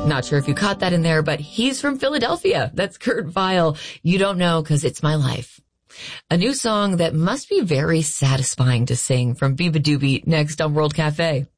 Not sure if you caught that in there, but he's from Philadelphia. That's Kurt Vile. You don't know 'cause it's my life. A new song that must be very satisfying to sing from Biba Doobie next on World Cafe.